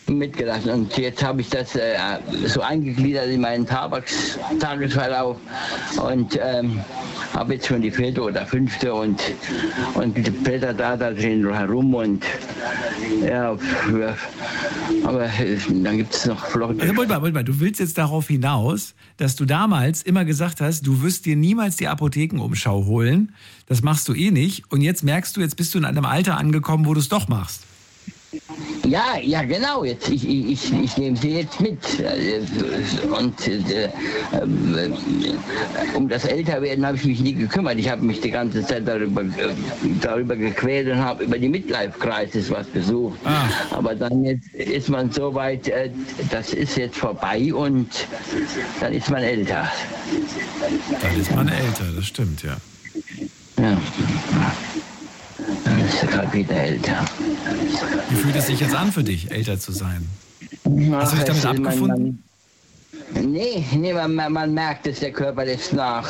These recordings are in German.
mitgelassen. Und jetzt habe ich das so eingegliedert in meinen Tagesverlauf und habe jetzt schon die 4. oder 5. und blätter da drin herum und ja, aber dann gibt es noch Flotte. Also, Moment mal, du willst jetzt darauf hinaus, dass du damals immer gesagt hast, du wirst dir niemals die Apothekenumschau holen, das machst du eh nicht und jetzt merkst du, jetzt bist du in einem Alter angekommen, wo du es doch machst. Ja, genau. Jetzt, ich nehme sie jetzt mit. Und um das Älterwerden habe ich mich nie gekümmert. Ich habe mich die ganze Zeit darüber gequält und habe über die Midlife-Crisis was gesucht. Aber dann jetzt ist man so weit, das ist jetzt vorbei und dann ist man älter. Dann ist man älter, das stimmt, ja. Ja. Dann ist er gerade wieder älter. Wie fühlt es sich jetzt an für dich, älter zu sein? Hast du dich damit abgefunden? Nee, man merkt es, der Körper lässt nach.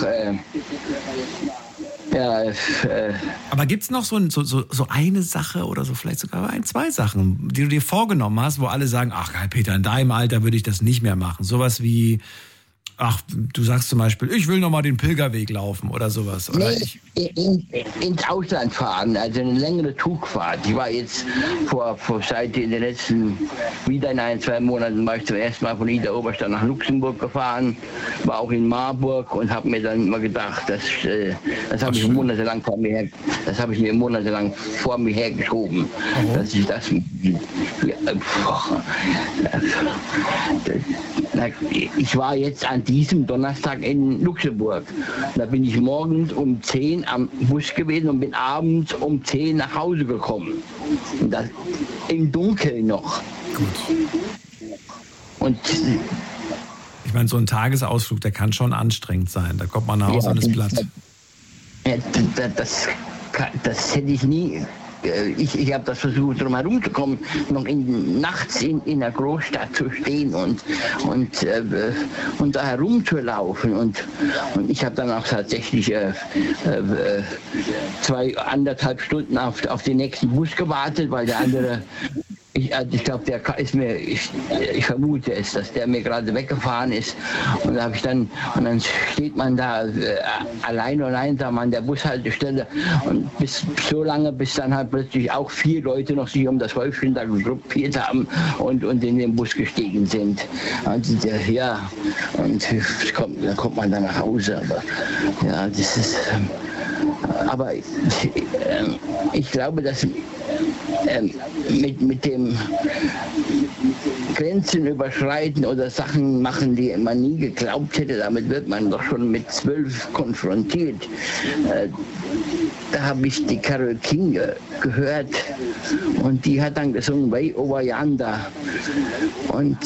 Aber gibt es noch so eine Sache oder so vielleicht sogar 2 Sachen, die du dir vorgenommen hast, wo alle sagen, ach Peter, in deinem Alter würde ich das nicht mehr machen. Sowas wie, ach, du sagst zum Beispiel, ich will nochmal den Pilgerweg laufen oder sowas. Oder ins Ausland fahren, also eine längere Zugfahrt. Ich war jetzt seit in den letzten, wieder in 1-2 Monaten, war ich zum ersten Mal von Idar-Oberstein nach Luxemburg gefahren, war auch in Marburg und habe mir dann immer gedacht, das habe ich monatelang vor mir hergeschoben, dass ich das ich war jetzt an diesem Donnerstag in Luxemburg. Da bin ich morgens um 10 am Bus gewesen und bin abends um 10 nach Hause gekommen. Und das im Dunkeln noch. Gut. Und ich meine, so ein Tagesausflug, der kann schon anstrengend sein. Da kommt man nach Hause und ist platt. Das hätte ich nie. Ich habe das versucht, drum herum zu kommen, noch nachts in einer Großstadt zu stehen und da herumzulaufen. Und ich habe dann auch tatsächlich 2,5 Stunden auf den nächsten Bus gewartet, weil der andere, ich glaube, der ist mir, ich vermute es, dass der mir gerade weggefahren ist. Und dann steht man da allein und einsam an der Bushaltestelle und bis dann halt plötzlich auch 4 Leute noch sich um das Häufchen da gruppiert haben und in den Bus gestiegen sind. Und dann kommt man dann nach Hause. Aber ja, das ist. Aber ich glaube, dass mit dem Grenzen überschreiten oder Sachen machen, die man nie geglaubt hätte, damit wird man doch schon mit 12 konfrontiert. Da habe ich die Carole King gehört und die hat dann gesungen Way Over Yonder. Und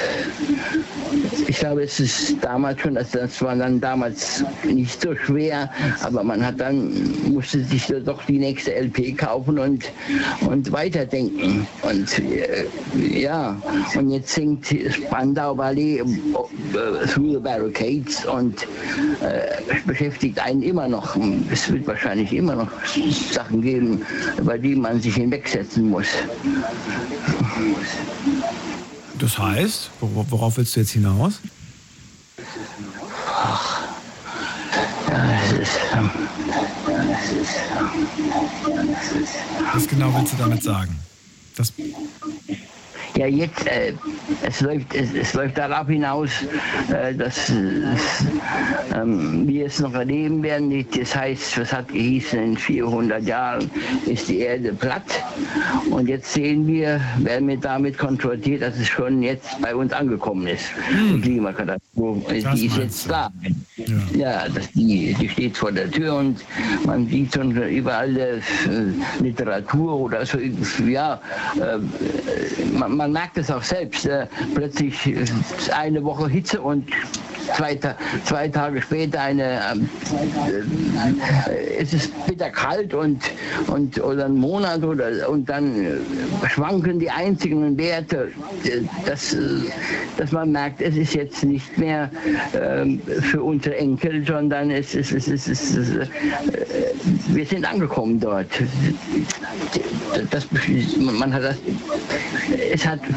ich glaube, es ist damals schon, das war dann damals nicht so schwer, aber musste sich doch die nächste LP kaufen und weiterdenken. Und und jetzt singt Spandau Ballet Through the Barricades und beschäftigt einen immer noch. Es wird wahrscheinlich immer noch Sachen geben, über die man sich hinwegsetzen muss. Das heißt, worauf willst du jetzt hinaus? Was genau willst du damit sagen? Ja, jetzt, es läuft darauf hinaus, dass wir es noch erleben werden. Das heißt, was hat gehießen, in 400 Jahren ist die Erde platt. Und jetzt werden wir damit konfrontiert, dass es schon jetzt bei uns angekommen ist. Die Klimakatastrophe, die ist jetzt da. Ja, die steht vor der Tür und man sieht schon überall Literatur oder so, ja, man merkt es auch selbst. Plötzlich eine Woche Hitze und 2 Tage später es ist bitter kalt oder ein Monat und dann schwanken die einzigen Werte, dass man merkt, es ist jetzt nicht mehr für unsere Enkel, sondern wir sind angekommen dort. Es hat